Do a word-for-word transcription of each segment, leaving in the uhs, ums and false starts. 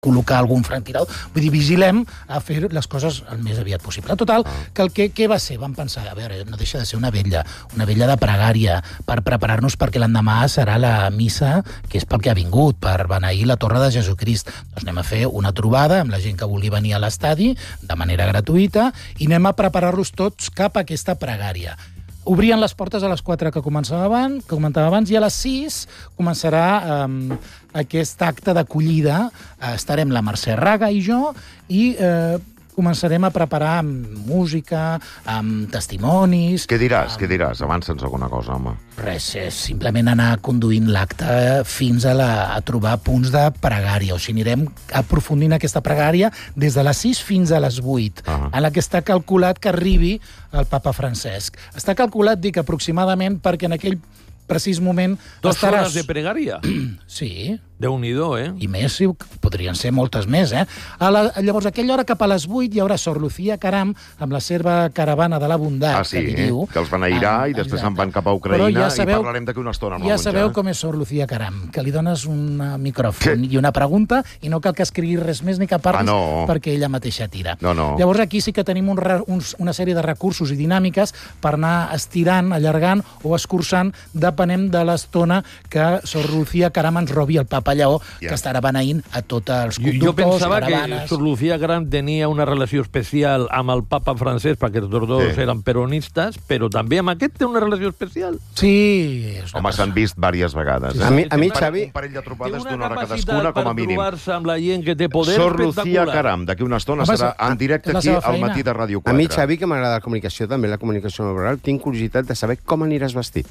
col·locar algun franctirador. Vull dir, vigilem a fer les coses el més aviat possible. Total, que el que, què va ser? Vam pensar, a veure, no deixa de ser una vetlla, una vetlla de pregària, per preparar-nos perquè l'endemà serà la missa, que és pel que ha vingut, per beneir la Torre de Jesucrist. Doncs anem a fer una trobada amb la gent que vulgui venir a l'estadi, de manera gratuïta, i anem a preparar-los tots cap a aquesta pregària. Obrien les portes a les quatre que començava abans, que comentava abans, i a les sis començarà eh, aquest acte d'acollida. Eh, estarem la Mercè Raga i jo, i eh, començarem a preparar amb música, amb testimonis... Què diràs? Amb... Què diràs? Avança'ns alguna cosa, home. Res, és simplement anar conduint l'acte fins a, la, a trobar punts de pregària. O sigui, anirem aprofundint aquesta pregària des de les sis fins a les vuit, uh -huh. en la que està calculat que arribi el papa Francesc. Està calculat, dic, aproximadament, perquè en aquell precís moment... Dos estaràs... hores de pregària? Sí. Déu-n'hi-do, eh? I més, sí, podrien ser moltes més, eh? A la, llavors, a aquella hora, cap a les vuit, hi haurà Sor Lucía Caram, amb la seva caravana de la bondat, ah, sí, que li diu... que els beneirà, ah, i després se'n van cap a Ucraïna, ja sabeu, i parlarem d'aquí una estona amb ja la monja. sabeu com és Sor Lucía Caram, que li dones un micròfon sí. i una pregunta, i no cal que escrigui res més ni que parlis, ah, no. perquè ella mateixa tira. No, no. Llavors, aquí sí que tenim un, uns, una sèrie de recursos i dinàmiques per anar estirant, allargant o escurçant, depenent de l'estona que Sor Lucía Caram ens robi el papa Lleó, yeah. que està beneint a tots els conductors, jo pensava caravanes... que Sor Lucía Caram tenia una relació especial amb el papa francès, perquè tots dos sí. eren peronistes, però també amb aquest té una relació especial. Sí. Home, s'han vist diverses vegades. Eh? A mi, a mi Xavi... Un parell de trobades d'una hora cadascuna, com a mínim. Té una capacitat per trobar-se amb la gent que té poder Sor Lucía Caram, d'aquí una estona, Home, serà en directe aquí al matí de Ràdio quatre. A mi, Xavi, que m'agrada la comunicació, també la comunicació no verbal, tinc curiositat de saber com aniràs vestit.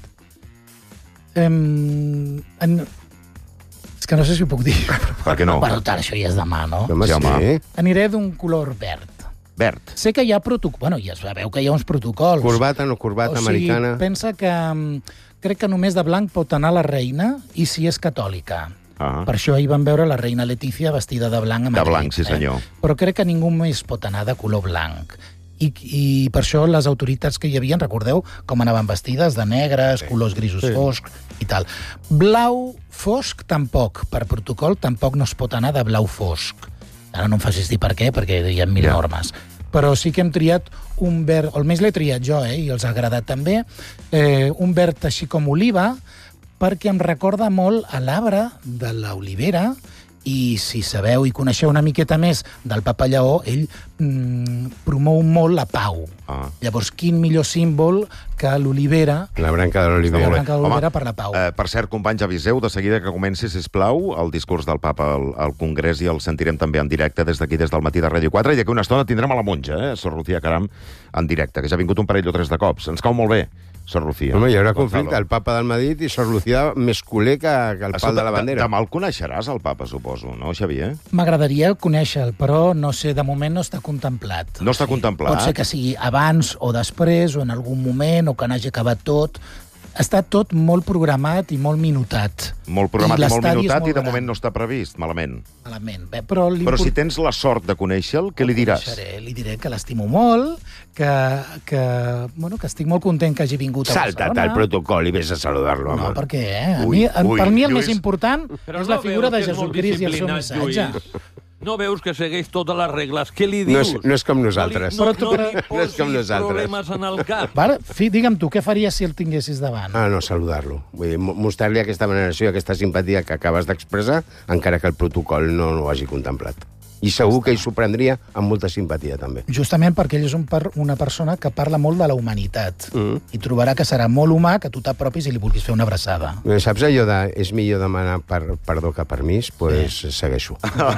Um, en... És que no sé si ho puc dir. Per què no? Bueno, tal, això ja és demà, no? Home, sí, home. Aniré d'un color verd. Verd. Sé que hi ha protocols... Bueno, ja es veu que hi ha uns protocols. Corbata, no corbata, o sigui, americana... pensa que... Crec que només de blanc pot anar la reina i si és catòlica. Ah. Per això ahir vam veure la reina Letícia vestida de blanc a Madrid. De blanc, sí senyor. Eh? Però crec que ningú més pot anar de color blanc. I, i per això les autoritats que hi havia, recordeu com anaven vestides, de negres, sí. colors grisos sí. foscs i tal. Blau fosc tampoc, per protocol tampoc no es pot anar de blau fosc. Ara no em facis dir per què, perquè hi ha mil ja. normes. Però sí que hem triat un verd, almenys l'he triat jo, eh, i els ha agradat també, eh, un verd així com oliva, perquè em recorda molt a l'arbre de l'olivera, i si sabeu i coneixeu una miqueta més del papa Lleó, ell mm, promou molt la pau. Ah. Llavors, quin millor símbol que l'olivera... La branca de l'olivera. La branca de l'olivera per la pau. Eh, per cert, companys, aviseu, de seguida que comenci, sisplau, el discurs del papa al, al Congrés, i el sentirem també en directe des d'aquí, des del matí de Ràdio quatre, i d'aquí una estona tindrem a la monja, eh, Sor Lucía Caram, en directe, que ja ha vingut un parell o tres de cops. Ens cau molt bé. Sor Lucía. Home, hi haurà conflicte, el papa del Madrid i Sor Lucía més culer que, que el pal de la bandera. Demà el coneixeràs, el papa, suposo, no, Xavier? M'agradaria conèixer-lo, però no sé, de moment no està contemplat. No està contemplat? Pot ser que sigui abans o després, o en algun moment, o que n'hagi acabat tot. Està tot molt programat i molt minutat. Molt programat i, i molt minutat, molt i de moment no està previst, malament. Malament. Bé, però, però si tens la sort de conèixer-lo, què li diràs? Li diré que l'estimo molt, que, que, bueno, que estic molt content que hagi vingut a Barcelona. Salta't al protocol i vés a saludar-lo. No, per què? Eh? A mi, ui, per mi el Lluís... més important però és no la figura de és Jesucrist i el seu missatge. Lluís. No veus que segueix totes les regles? Què li dius? No és, no és com nosaltres. No, li, no, no, no li no és com nosaltres. problemes en el cap. Vale, fi, digue'm tu, què faries si el tinguessis davant? Ah, no, saludar-lo. Vull dir, mostrar-li aquesta veneració i aquesta simpatia que acabes d'expressar, encara que el protocol no ho hagi contemplat. I segur que ell s'ho prendria amb molta simpatia, també. Justament perquè ell és un per, una persona que parla molt de la humanitat. Mm. I trobarà que serà molt humà que tu t'apropis i li vulguis fer una abraçada. Saps allò de és millor demanar per, perdó que permís? Doncs pues sí. segueixo.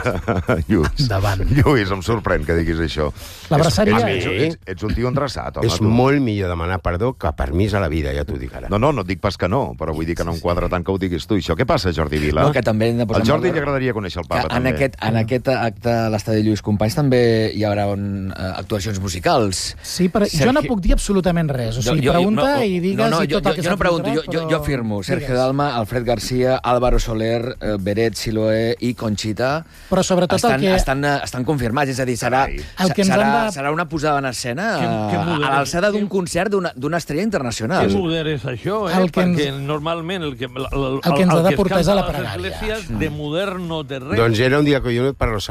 Lluís, davant. Lluís, em sorprèn que diguis això. L'abraçaria... Ets, ets, ets, ets un tio endreçat, home. És tu. molt millor demanar perdó que permís a la vida, ja t'ho dic ara. No, no, no et dic pas que no, però vull dir que no em quadra tant que ho diguis tu. Això què passa, Jordi Vila? No, que també hem de posar Al Jordi li agradaria conèixer el papa, en també. Aquest, en aquest acte a l'estadi Lluís Companys també hi haurà un, uh, actuacions musicals. Sí, però Sergio... jo no puc dir absolutament res. O sigui, jo, jo, pregunta no, i digues no, no, i tot jo, el que jo no pregunto, jo, jo, jo afirmo. Sergio digues. Dalma, Alfred Garcia, Álvaro Soler, eh, Beret, Siloé i Conxita però sobretot estan, el que... estan, estan confirmats. És a dir, serà, el que serà, de... serà una posada en escena que, que a l'alçada d'un concert d'una estrella internacional. Que moder és això, eh? El que ens... Perquè normalment el que, el, el, el que ens ha de portar és a la pregària. pregària. De modern no té res. Doncs era un dia collonut per los